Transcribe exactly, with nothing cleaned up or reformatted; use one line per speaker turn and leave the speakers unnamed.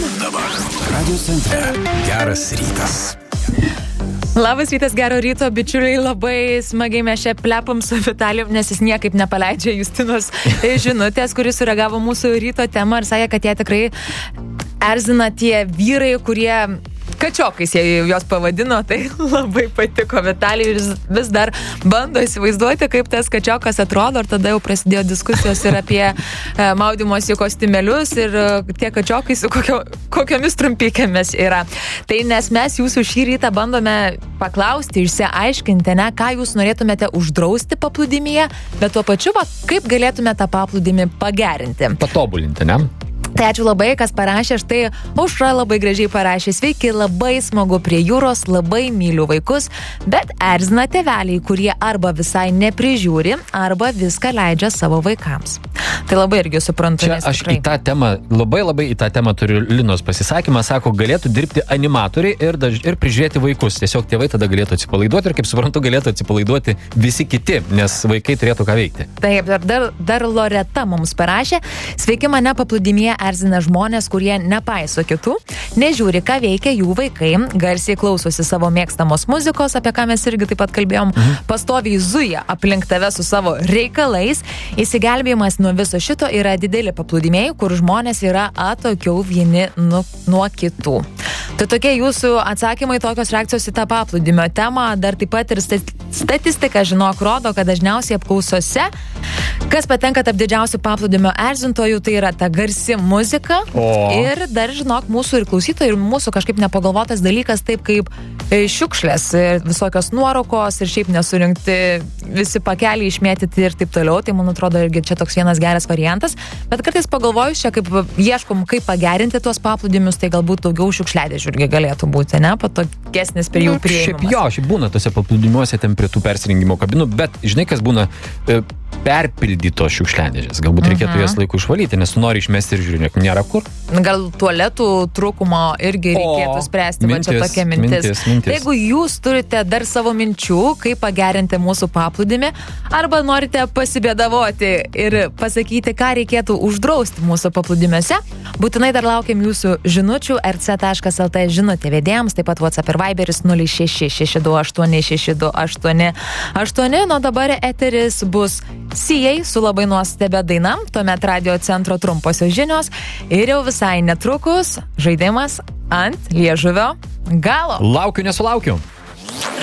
Dabar Radio centre geras rytas.
Labas rytas, gero ryto, bičiuliai, labai smagiai mes čia plepam su Vitalijum, nes jis niekaip nepaleidžia Justinos žinutės, kuris sureagavo mūsų ryto temą ir sakė, kad jie tikrai erzina tie vyrai, kurie kačiokais jie jos pavadino, tai labai patiko Vitalijui ir vis dar bando įsivaizduoti, kaip tas kačiokas atrodo, ir tada jau prasidėjo diskusijos ir apie e, maudymosi kostiumėlius ir e, tie kačiokai su kokio, kokiomis trumpikėmis yra. Tai nes mes jūsų šį rytą bandome paklausti, išsiaiškinti, ne, ką jūs norėtumėte uždrausti paplūdimyje, bet tuo pačiu, va, kaip galėtume tą paplūdimį pagerinti.
Patobulinti, ne?
Tai ačiū labai, kas parašė, štai Aušra labai gražiai parašė, sveiki, labai smagu prie jūros, labai myliu vaikus, bet erzina tėveliai, kurie arba visai neprižiūri, arba viską leidžia savo vaikams. Tai labai irgi suprantu.
Čia aš tikrai į tą temą, labai labai į tą temą turiu Linos pasisakymą, sako, galėtų dirbti animatoriai ir, daž, ir prižiūrėti vaikus. Tiesiog tėvai tada galėtų atsipalaiduoti ir, kaip suprantu, galėtų atsipalaiduoti visi kiti, nes vaikai turėtų ką veikti.
Taip, dar, dar Loreta mums parašė, sveiki, mane paplūdimyje erzina žmonės, kurie nepaiso kitų, nežiūri, ką veikia jų vaikai, garsiai klausosi savo mėgstamos muzikos, apie ką mes irgi taip pat kalbėjom, mhm. pastoviai zuja aplink tave su savo reikalais, įsigelbėjimas nuo viso šito yra dideli paplūdimiai, kur žmonės yra atokiau vieni nu, nuo kitų. Tai tokie jūsų atsakymai, tokios reakcijos į tą paplūdimio temą, dar taip pat ir statistika, žinok, rodo, kad dažniausiai apklausose, kas patenka tarp didžiausių paplūdimio erzintojų, tai yra ta garsi muzika. O. Ir dar, žinok, mūsų ir klausytojai, ir mūsų kažkaip nepagalvotas dalykas, taip kaip šiukšlės, visokios nuorokos ir šiaip nesurinkti visi pakeliai išmėtyti ir taip toliau. Tai, man atrodo, irgi čia toks vienas geras variantas. Bet kartais pagalvojus čia, kaip ieškom, kaip pagerinti tuos paplūdimius, tai galbūt daugiau šiukšliadėžių irgi galėtų būti, ne? Patokesnis prie jų priėjimas.
Šiaip jo, šiaip būna tose paplūdimiuose ten prie tų persirengimo kabinų, bet žinai, kas būna e, perpildytos šiukšliadėžės. Galbūt reikėtų mhm. jas laiku išvalyti, nes tu nori išmesti ir žiūrėk, nėra kur.
Gal tualetų trūkumo irgi reikėtų o, spręsti, man čia tokia mintis.
mintis, mintis.
Tai jeigu jūs turite dar savo minčių, kaip pagerinti mūsų paplūdimį, arba norite pasibėdavoti ir pasakyti, ką reikėtų uždrausti mūsų paplūdimiuose, būtinai dar laukiam jūsų žinučių er ce taškas el tė žinutė vedėjams, taip pat WhatsApp ir Viberis nulis šeši šeši du aštuoni šeši du aštuoni aštuoni. Nuo dabar eteris bus Sijai su labai nuostabia daina, tuomet Radio centro trumposios žinios ir jau visai netrukus žaidimas ant liežuvio galo.
Laukiu, nesulaukiu.